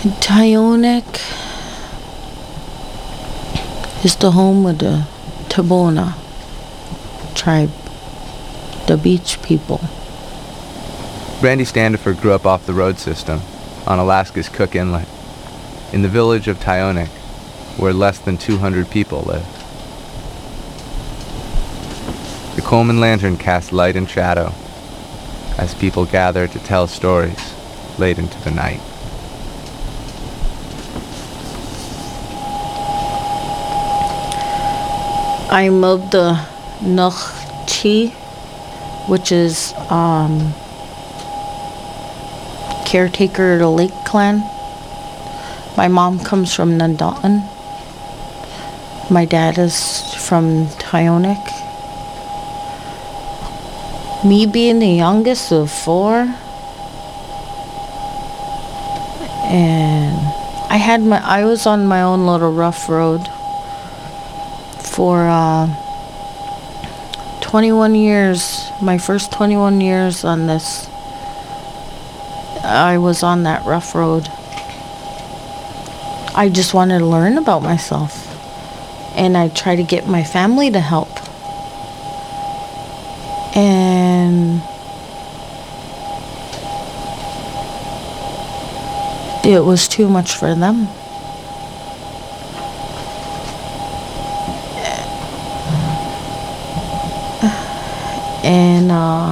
Tyonek is the home of the Tabona tribe, the beach people. Brandy Standifer grew up off the road system on Alaska's Cook Inlet, in the village of Tyonek, where less than 200 people live. The Coleman Lantern casts light and shadow as people gather to tell stories late into the night. I'm of the Nukchi, which is caretaker of the Lake Clan. My mom comes from Nundawn. My dad is from Tyonek. Me being the youngest of four, and I was on my own little rough road for 21 years. My first 21 years on this, I was on that rough road. I just wanted to learn about myself, and I tried to get my family to help. And it was too much for them. And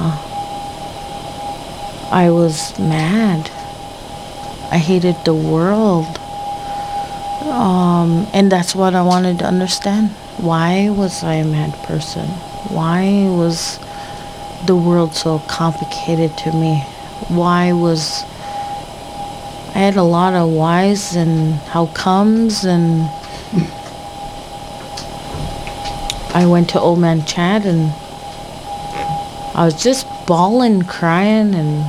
I was mad. I hated the world. And that's what I wanted to understand. Why was I a mad person? Why was the world so complicated to me? I had a lot of whys and how comes, and I went to Old Man Chad, and I was just bawling, crying, and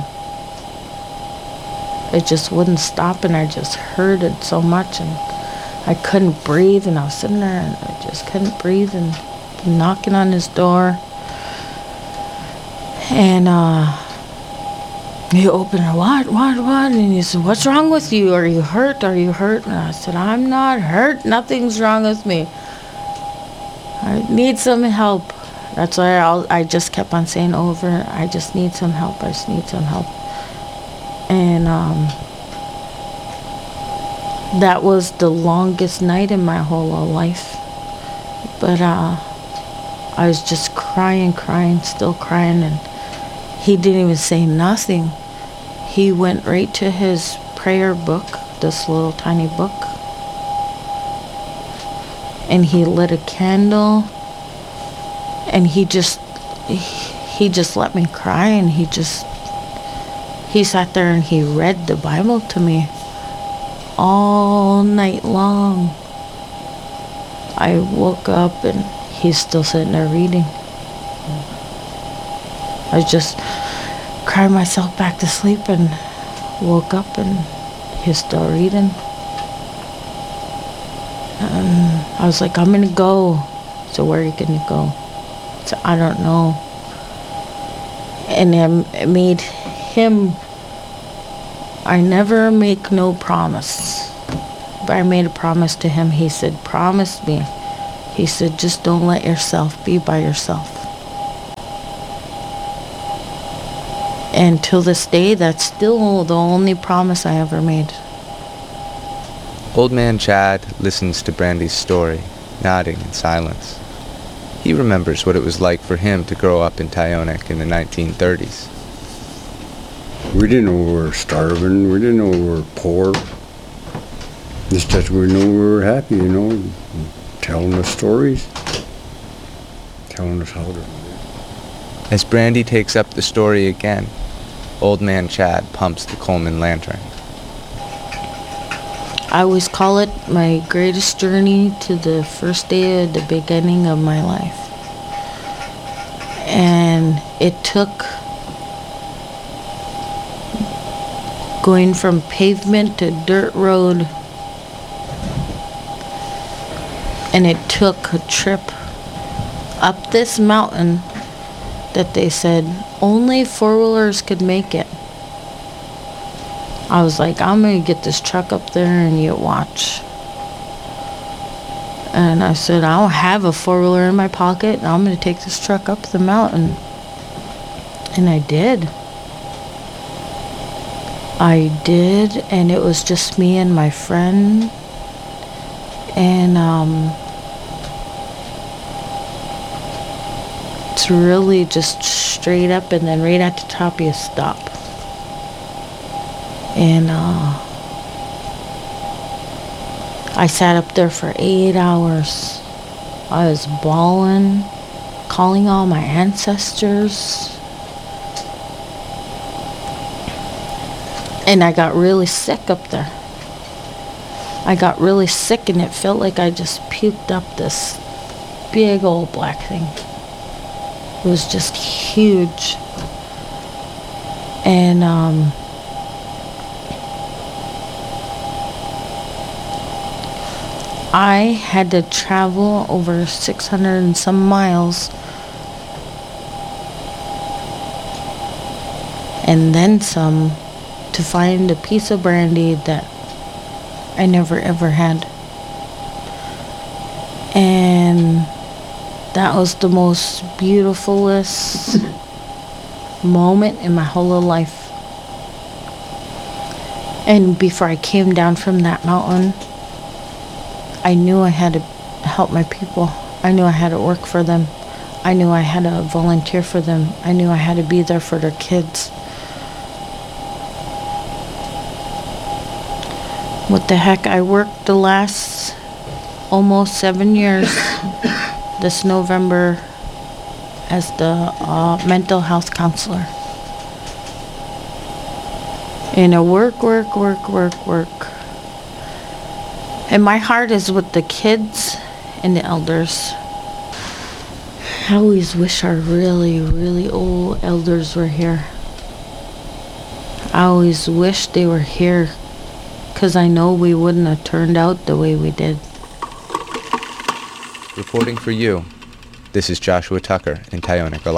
it just wouldn't stop, and I just heard it so much, and I couldn't breathe, and I was sitting there, and I just couldn't breathe, and knocking on his door. And he opened it, what? And he said, what's wrong with you? Are you hurt? And I said, I'm not hurt. Nothing's wrong with me. I need some help. That's why I just kept on saying over, I just need some help. And that was the longest night in my whole life. But I was just crying, still crying, and he didn't even say nothing. He went right to his prayer book, this little tiny book, and he lit a candle, and he just let me cry, and he sat there and he read the Bible to me all night long. I woke up and he's still sitting there reading. I just cried myself back to sleep and woke up and he's still reading. I was like, I'm gonna go. So where are you gonna go? So I don't know. And I made him, I never make no promise. But I made a promise to him. He said, promise me. He said, just don't let yourself be by yourself. And till this day, that's still the only promise I ever made. Old Man Chad listens to Brandy's story, nodding in silence. He remembers what it was like for him to grow up in Tyonek in the 1930s. We didn't know we were starving. We didn't know we were poor. Just that we knew we were happy, telling us stories, telling us how to live. As Brandy takes up the story again, Old Man Chad pumps the Coleman Lantern. I always call it my greatest journey to the first day of the beginning of my life. And it took going from pavement to dirt road, and it took a trip up this mountain that they said only four-wheelers could make it. I was like, I'm going to get this truck up there and you watch. And I said, I don't have a four-wheeler in my pocket, and I'm going to take this truck up the mountain. And I did. And it was just me and my friend. And it's really just straight up, and then right at the top you stop. And I sat up there for 8 hours. I was bawling, calling all my ancestors. And I got really sick up there. I got really sick, and it felt like I just puked up this big old black thing. It was just huge. And I had to travel over 600 and some miles and then some to find a piece of brandy that I never ever had. And that was the most beautifulest moment in my whole life. And before I came down from that mountain, I knew I had to help my people. I knew I had to work for them. I knew I had to volunteer for them. I knew I had to be there for their kids. What the heck, I worked the last almost 7 years this November as the mental health counselor. And I work. And my heart is with the kids and the elders. I always wish our really, really old elders were here. I always wish they were here, because I know we wouldn't have turned out the way we did. Reporting for you, this is Joshua Tucker in Tyonek, Alaska.